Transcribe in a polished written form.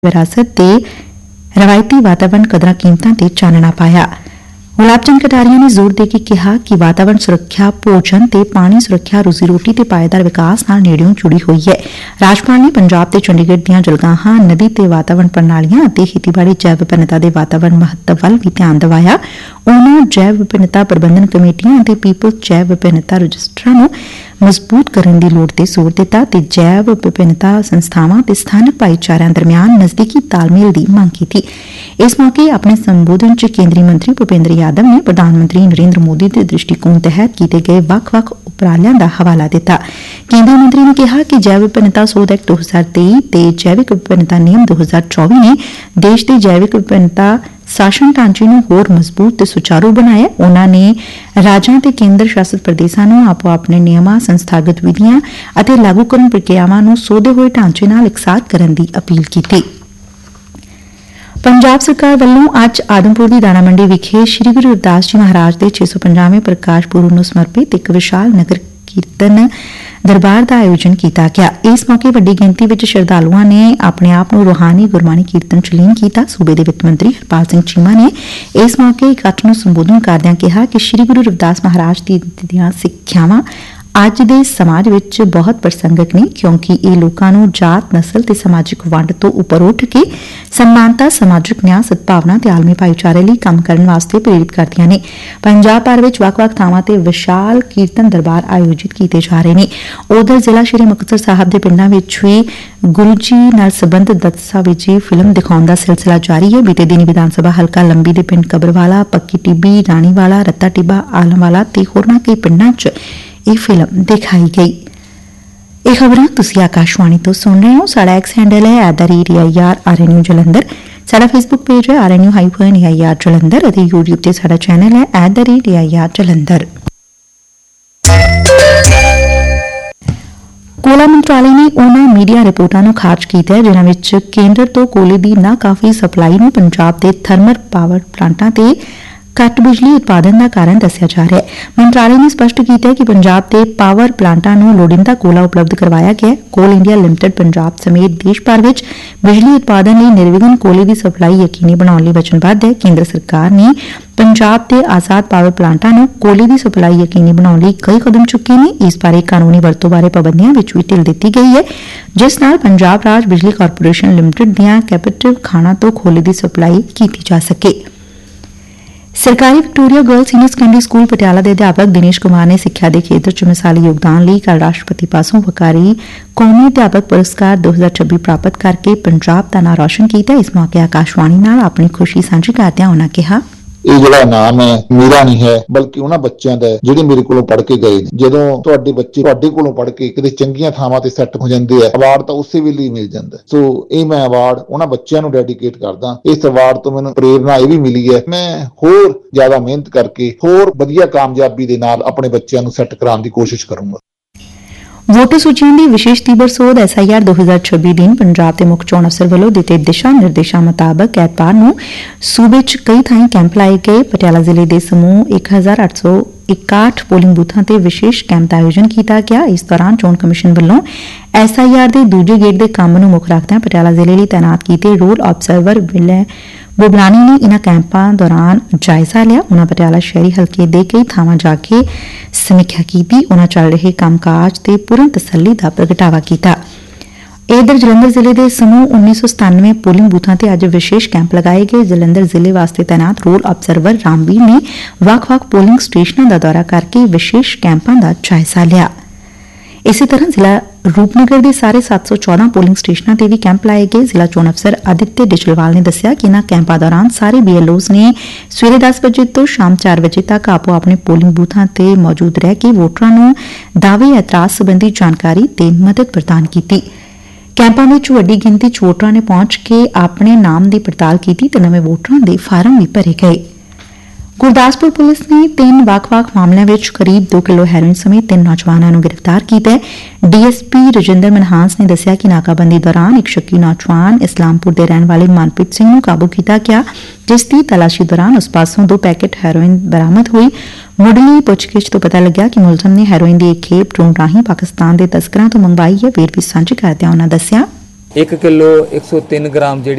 विरासत के रवायती वातावरण कदरां कीमतां ते चानना पाया। गुलाब चंद कटारिया ने जोर दे के कहा कि वातावरण सुरक्षा, भोजन ते पानी सुरक्षा रोजी रोटी ते पायेदार विकास नाल नेड़ियों जुड़ी हुई है। राज्यपाल ने पंजाब ते चंडीगढ़ दीआं जलगाहां, नदी ते वातावरण प्रणालियां अते खेतीबाड़ी जैव विभिन्नता दे वातावरण महत्व वल भी ध्यान दिवाया। उन्होंने जैव विभिन्नता प्रबंधन कमेटियां अते पीपल्स जैव विभिन्नता रजिस्टरां नूं मजबूत करने की लोड़ ते जोर दिता ते जैव विभिन्नता संस्थावां ते स्थानक भाईचारिਆਂ दरमियान नजदीकी तालमेल की मंग की। इस मौके अपने संबोधन च केंद्रीय मंत्री भूपेंद्र यादव ने प्रधानमंत्री नरेंद्र मोदी के दृष्टिकोण तहत किए गए ਵੱਖ-ਵੱਖ उपरालियां का हवाला दिता। केंद्रीय मंत्री ने कहा कि जैव विभिन्नता सोध एक्ट 2023 ते जैविक विभिन्नता नियम 2024 ने देश के जैविक विभिन्नता शासन ढांचे नूं होर मजबूत ते सुचारू बनाया। उन्होंने राज्यां ते केंद्र शासित प्रदेशां नूं आपो अपने नियमां, संस्थागत विधियां अते लागूकरण प्रक्रियावां नूं सोधे होए ढांचे नाल इकसार करन दी अपील कीती। पंजाब सरकार ਵੱਲੋਂ ਅੱਜ ਆਦਮਪੁਰ ਦੀ ਦਾਣਾ ਮੰਡੀ ਵਿਖੇ ਸ੍ਰੀ ਗੁਰੂ ਰਵਿਦਾਸ ਜੀ ਮਹਾਰਾਜ ਦੇ 650ਵੇਂ ਪ੍ਰਕਾਸ਼ ਪੁਰਬ ਨੂੰ ਸਮਰਪਿਤ ਇੱਕ ਵਿਸ਼ਾਲ ਨਗਰ ਕੀਰਤਨ ਦਰਬਾਰ ਦਾ ਆਯੋਜਨ ਕੀਤਾ ਗਿਆ। ਇਸ ਮੌਕੇ ਵੱਡੀ ਗਿਣਤੀ ਵਿੱਚ ਸ਼ਰਧਾਲੂਆਂ ਨੇ ਆਪਣੇ ਆਪ ਨੂੰ ਰੂਹਾਨੀ ਗੁਰਬਾਣੀ ਕੀਰਤਨ ਚ ਲੀਨ ਕੀਤਾ। ਸੂਬੇ ਦੇ ਵਿੱਤ ਮੰਤਰੀ ਹਰਪਾਲ ਸਿੰਘ ਚੀਮਾ ਨੇ ਇਸ ਮੌਕੇ ਇਕੱਠ ਨੂੰ ਸੰਬੋਧਨ ਕਰਦਿਆਂ ਕਿਹਾ ਕਿ ਸ੍ਰੀ ਗੁਰੂ ਰਵਿਦਾਸ ਮਹਾਰਾਜ ਦੀ ਦੀਆਂ ਸਿੱਖਿਆਵਾਂ ਅੱਜ ਦੇ ਸਮਾਜ ਵਿੱਚ ਬਹੁਤ ਪ੍ਰਸੰਗਕ ਨੇ, ਕਿਉਂਕਿ ਇਹ ਲੋਕਾਂ ਨੂੰ ਜਾਤ, ਨਸਲ ਤੇ ਸਮਾਜਿਕ ਵੰਡ ਤੋਂ ਉੱਪਰ ਉੱਠ ਕੇ ਸਮਾਨਤਾ, ਸਮਾਜਿਕ ਨਿਆਂ, ਸਦਭਾਵਨਾ ਤੇ ਆਲਮੀ ਭਾਈਚਾਰੇ ਲਈ ਕੰਮ ਕਰਨ ਵਾਸਤੇ ਪ੍ਰੇਰਿਤ ਕਰਦੀਆਂ ਨੇ। ਪੰਜਾਬ ਭਰ ਵਿੱਚ ਵੱਖ-ਵੱਖ ਥਾਵਾਂ ਤੇ ਵਿਸ਼ਾਲ ਕੀਰਤਨ ਦਰਬਾਰ ਆਯੋਜਿਤ ਕੀਤੇ ਜਾ ਰਹੇ ਨੇ। ਉਧਰ ਜ਼ਿਲ੍ਹਾ ਸ਼੍ਰੀ ਮੁਕਤਸਰ ਸਾਹਿਬ ਦੇ ਪਿੰਡਾਂ ਵਿੱਚ ਵੀ ਗੁਰੂ ਜੀ ਨਾਲ ਸੰਬੰਧਿਤ ਦਸਤਾਵੇਜੀ ਫਿਲਮ ਦਿਖਾਉਣ ਦਾ ਸਿਲਸਿਲਾ ਜਾਰੀ ਹੈ। ਬੀਤੇ ਦਿਨੀ ਵਿਧਾਨ ਸਭਾ ਹਲਕਾ ਲੰਬੀ ਦੇ ਪਿੰਡ ਕਬਰਵਾਲਾ, ਪੱਕੀ ਟਿੱਬੀ, ਰਾਣੀਵਾਲਾ, ਰੱਤਾ ਟਿੱਬਾ, ਆਲਮਵਾਲਾ ਤੇ ਹੋਰਨਾਂ ਕਈ ਪਿੰਡਾਂ 'ਚ ਇਹ ਫਿਲਮ ਦਿਖਾਈ ਗਈ। ਇਹ ਖਬਰਾਂ ਤੁਸੀਂ ਆਕਾਸ਼ਵਾਣੀ ਤੋਂ ਸੁਣ ਰਹੇ ਹੋ। ਸਾਡਾ ਐਕਸ ਹੈਂਡਲ ਹੈ @ARNU ਜਲੰਧਰ। ਸਾਡਾ ਫੇਸਬੁੱਕ ਪੇਜ ਹੈ RNU-AIR ਜਲੰਧਰ ਅਤੇ YouTube ਤੇ ਸਾਡਾ ਚੈਨਲ ਹੈ @AIR ਜਲੰਧਰ। ਕੋਲਾ ਮੰਤਰਾਲੇ ਨੇ ਉਹਨਾਂ ਮੀਡੀਆ ਰਿਪੋਰਟਾਂ ਨੂੰ ਖਾਰਜ ਕੀਤਾ ਹੈ ਜਿਨ੍ਹਾਂ ਵਿੱਚ ਕੇਂਦਰ ਤੋਂ ਕੋਲੇ ਦੀ ਨਾ ਕਾਫੀ ਸਪਲਾਈ ਨੂੰ ਪੰਜਾਬ ਦੇ ਥਰਮਲ ਪਾਵਰ ਪਲਾਂਟਾਂ ਤੇ ਘੱਟ ਬਿਜਲੀ ਉਤਪਾਦਨ ਦਾ ਕਾਰਨ ਦੱਸਿਆ ਜਾ ਰਿਹਾ ਹੈ। ਮੰਤਰਾਲੇ ਨੇ ਸਪਸ਼ਟ ਕੀਤਾ ਹੈ ਕਿ ਪੰਜਾਬ ਦੇ ਪਾਵਰ ਪਲਾਂਟਾਂ ਨੂੰ ਲੋੜੀਂਦਾ ਕੋਲਾ ਉਪਲਬਧ ਕਰਵਾਇਆ ਗਿਆ ਹੈ। ਕੋਲ ਇੰਡੀਆ ਲਿਮਟਿਡ ਪੰਜਾਬ ਸਮੇਤ ਦੇਸ਼ ਭਰ ਵਿੱਚ ਬਿਜਲੀ ਉਤਪਾਦਨ ਲਈ ਨਿਰਵਿਘਨ ਕੋਲੇ ਦੀ ਸਪਲਾਈ ਯਕੀਨੀ ਬਣਾਉਣ ਲਈ ਵਚਨਬੱਧ ਹੈ। ਕੇਂਦਰ ਸਰਕਾਰ ਨੇ ਪੰਜਾਬ ਦੇ ਆਜ਼ਾਦ ਪਾਵਰ ਪਲਾਂਟਾਂ ਨੂੰ ਕੋਲੇ ਦੀ ਸਪਲਾਈ ਯਕੀਨੀ ਬਣਾਉਣ ਲਈ ਕਈ ਕਦਮ ਚੁੱਕੇ ਨੇ। ਇਸ ਬਾਰੇ ਕਾਨੂੰਨੀ ਵਰਤੋਂ ਬਾਰੇ ਪਾਬੰਦੀਆਂ ਵਿੱਚ ਵੀ ਢਿੱਲ ਦਿੱਤੀ ਗਈ ਹੈ, ਜਿਸ ਨਾਲ ਪੰਜਾਬ ਰਾਜ ਬਿਜਲੀ ਕਾਰਪੋਰੇਸ਼ਨ ਲਿਮਟਿਡ ਦੀਆਂ ਕੈਪੀਟਿਵ ਖਾਣਾਂ ਤੋਂ ਕੋਲੇ ਦੀ ਸਪਲਾਈ ਕੀਤੀ ਜਾ ਸਕੇ। ਸਰਕਾਰੀ Victoria girl senior secondary school Patiala ਦੇ ਅਧਿਆਪਕ ਦਿਨੇਸ਼ ਕੁਮਾਰ ਨੇ ਸਿੱਖਿਆ ਦੇ ਖੇਤਰ 'ਚ ਮਿਸਾਲੀ ਯੋਗਦਾਨ ਲਈ ਕੱਲ੍ਹ ਰਾਸ਼ਟਰਪਤੀ ਪਾਸੋਂ ਵਕਾਰੀ ਕੌਮੀ ਅਧਿਆਪਕ ਪੁਰਸਕਾਰ 2026 ਪ੍ਰਾਪਤ ਕਰਕੇ ਪੰਜਾਬ ਦਾ ਨਾਂ ਰੌਸ਼ਨ ਕੀਤਾ। ਇਸ ਮੌਕੇ ਆਕਾਸ਼ਵਾਣੀ ਨਾਲ ਆਪਣੀ ਖੁਸ਼ੀ ਸਾਂਝੀ ਕਰਦਿਆਂ ਉਨ੍ਹਾਂ ਕਿਹਾ, ਇਹ ਜਿਹੜਾ ਨਾਮ ਹੈ ਮੇਰਾ ਨਹੀਂ ਹੈ, ਬਲਕਿ ਉਹਨਾਂ ਬੱਚਿਆਂ ਦਾ ਜਿਹੜੇ ਮੇਰੇ ਕੋਲੋਂ ਪੜ੍ਹ ਕੇ ਗਏ ਨੇ। ਜਦੋਂ ਤੁਹਾਡੇ ਬੱਚੇ ਤੁਹਾਡੇ ਕੋਲੋਂ ਪੜ੍ਹ ਕੇ ਕਿਤੇ ਚੰਗੀਆਂ ਥਾਵਾਂ ਤੇ ਸੈੱਟ ਹੋ ਜਾਂਦੇ ਆ, ਅਵਾਰਡ ਤਾਂ ਉਸੇ ਵੇਲੇ ਹੀ ਮਿਲ ਜਾਂਦਾ। ਸੋ ਇਹ ਮੈਂ ਅਵਾਰਡ ਉਹਨਾਂ ਬੱਚਿਆਂ ਨੂੰ ਡੈਡੀਕੇਟ ਕਰਦਾ। ਇਸ ਅਵਾਰਡ ਤੋਂ ਮੈਨੂੰ ਪ੍ਰੇਰਨਾ ਇਹ ਵੀ ਮਿਲੀ ਹੈ, ਮੈਂ ਹੋਰ ਜ਼ਿਆਦਾ ਮਿਹਨਤ ਕਰਕੇ ਹੋਰ ਵਧੀਆ ਕਾਮਯਾਬੀ ਦੇ ਨਾਲ ਆਪਣੇ ਬੱਚਿਆਂ ਨੂੰ ਸੈੱਟ ਕਰਾਉਣ ਦੀ ਕੋਸ਼ਿਸ਼ ਕਰੂੰਗਾ। ਵੋਟਰ ਸੂਚੀਆਂ ਦੀ ਵਿਸ਼ੇਸ਼ ਤੀਬਰ ਸੋਧ SIR 2026 ਦਿਨ ਪੰਜਾਬ ਦੇ ਮੁੱਖ ਚੋਣ ਅਫਸਰ ਵੱਲੋਂ ਦਿੱਤੇ ਦਿਸ਼ਾ ਨਿਰਦੇਸ਼ਾਂ ਮੁਤਾਬਕ ਐਤਵਾਰ ਨੂੰ ਸੂਬੇ 'ਚ ਕਈ ਥਾਈਂ ਕੈਂਪ ਲਾਏ ਗਏ। ਪਟਿਆਲਾ ਜ਼ਿਲ੍ਹੇ ਦੇ ਸਮੂਹ 1861 ਪੋਲਿੰਗ ਬੂਥਾਂ ਤੇ ਵਿਸ਼ੇਸ਼ ਕੈਂਪ ਦਾ ਆਯੋਜਨ ਕੀਤਾ ਗਿਆ। ਇਸ ਦੌਰਾਨ ਚੋਣ ਕਮਿਸ਼ਨ ਵੱਲੋਂ SIR ਦੇ ਦੂਜੇ ਗੇੜ ਦੇ ਕੰਮ ਨੂੰ ਮੁੱਖ ਰੱਖਦਿਆਂ ਪਟਿਆਲਾ ਜ਼ਿਲ੍ਹੇ ਲਈ ਤਾਇਨਾਤ ਕੀਤੇ ਰੂਲ ਆਬਜ਼ਰਵਰ ਵਿਲੇ ਬੁਬਰਾਨੀ ਨੇ ਇਨ੍ਹਾਂ ਕੈਂਪਾਂ ਦੌਰਾਨ ਜਾਇਜ਼ਾ ਲਿਆ। ਉਨ੍ਹਾਂ ਪਟਿਆਲਾ ਸ਼ਹਿਰੀ ਹਲਕੇ ਦੇ ਕਈ ਥਾਵਾਂ ਜਾ ਕੇ ਸਮੀਖਿਆ ਕੀਤੀ। ਉਨ੍ਹਾਂ ਚੱਲ ਰਹੇ ਕੰਮਕਾਜ ਤੇ ਪੂਰਨ ਤਸੱਲੀ ਦਾ ਪ੍ਰਗਟਾਵਾ ਕੀਤਾ। ਇਧਰ ਜਲੰਧਰ ਜ਼ਿਲ੍ਹੇ ਦੇ ਸਮੂਹ 1997 ਪੋਲਿੰਗ ਬੂਥਾਂ ਤੇ ਅੱਜ ਵਿਸ਼ੇਸ਼ ਕੈਂਪ ਲਗਾਏ ਗਏ। ਜਲੰਧਰ ਜ਼ਿਲ੍ਹੇ ਵਾਸਤੇ ਤਾਇਨਾਤ ਰੂਲ ਆਬਜ਼ਰਵਰ ਰਾਮਵੀਰ ਨੇ ਵੱਖ-ਵੱਖ ਪੋਲਿੰਗ ਸਟੇਸ਼ਨਾਂ ਦਾ ਦੌਰਾ ਕਰਕੇ ਵਿਸ਼ੇਸ਼ ਕੈਂਪਾਂ ਦਾ ਜਾਇਜ਼ਾ ਲਿਆ। ਇਸੇ ਤਰ੍ਹਾਂ ਜ਼ਿਲ੍ਹਾ ਰੂਪਨਗਰ ਦੇ ਸਾਰੇ 714 ਪੋਲਿੰਗ ਸਟੇਸ਼ਨਾਂ ਤੇ ਵੀ ਕੈਂਪ ਲਾਏ ਗਏ। ਜ਼ਿਲ੍ਹਾ ਚੋਣ ਅਫਸਰ ਆਦਿਤਯ ਡਿਜਲਵਾਲ ਨੇ ਦੱਸਿਆ ਕਿ ਇਨ੍ਹਾਂ ਕੈਂਪਾਂ ਦੌਰਾਨ ਸਾਰੇ BLOs ਨੇ ਸਵੇਰੇ 10 ਵਜੇ ਤੋਂ ਸ਼ਾਮ 4 ਵਜੇ ਤੱਕ ਆਪੋ ਆਪਣੇ ਪੋਲਿੰਗ ਬੂਥਾਂ ਤੇ ਮੌਜੂਦ ਰਹਿ ਕੇ ਵੋਟਰਾਂ ਨੂੰ ਦਾਅਵੇ ਇਤਰਾਜ਼ ਸੰਬੰਧੀ ਜਾਣਕਾਰੀ ਤੇ ਮਦਦ ਪ੍ਰਦਾਨ ਕੀਤੀ। ਕੈਂਪਾਂ ਵਿੱਚ ਵੱਡੀ ਗਿਣਤੀ 'ਚ ਵੋਟਰਾਂ ਨੇ ਪਹੁੰਚ ਕੇ ਆਪਣੇ ਨਾਮ ਦੀ ਪੜਤਾਲ ਕੀਤੀ ਤੇ ਨਵੇਂ ਵੋਟਰਾਂ ਦੇ ਫਾਰਮ ਵੀ ਭਰੇ ਗਏ। ਗੁਰਦਾਸਪੁਰ ਪੁਲਿਸ ਨੇ 3 ਵੱਖ-ਵੱਖ ਮਾਮਲਿਆਂ ਵਿੱਚ ਕਰੀਬ 2 ਕਿਲੋ ਹੈਰੋਇਨ ਸਮੇਤ 3 ਨੌਜਵਾਨਾਂ ਨੂੰ ਗ੍ਰਿਫਤਾਰ ਕੀਤਾ ਹੈ। DSP ਰਜਿੰਦਰ ਮਨਹਾਸ ਨੇ ਦੱਸਿਆ ਕਿ ਨਾਕਾਬੰਦੀ ਦੌਰਾਨ ਇੱਕ ਸ਼ੱਕੀ ਨੌਜਵਾਨ ਇਸਲਾਮਪੁਰ ਦੇ ਰਹਿਣ ਵਾਲੇ ਮਨਪ੍ਰੀਤ ਸਿੰਘ ਨੂੰ ਕਾਬੂ ਕੀਤਾ ਗਿਆ, ਜਿਸ ਦੀ ਤਲਾਸ਼ੀ ਦੌਰਾਨ ਉਸ ਪਾਸੋਂ 2 ਪੈਕੇਟ ਹੈਰੋਇਨ ਬਰਾਮਦ ਹੋਈ। ਮੁੱਢਲੀ ਪੁੱਛਗਿੱਛ ਤੋਂ ਪਤਾ ਲੱਗਿਆ ਕਿ ਮੁਲਜ਼ਮ ਨੇ ਹੈਰੋਇਨ ਦੀ ਇੱਕ ਖੇਪ ਡਰੋਨ ਰਾਹੀਂ ਪਾਕਿਸਤਾਨ ਦੇ ਤਸਕਰਾਂ ਤੋਂ ਮੰਗਵਾਈ ਹੈ। ਵੇਰਵੇ ਸਾਂਝੇ ਕਰਦਿਆਂ ਉਨ੍ਹਾਂ ਦੱਸਿਆ 1 ਕਿਲੋ 103 ਗ੍ਰਾਮ ਜਿਹੜੀ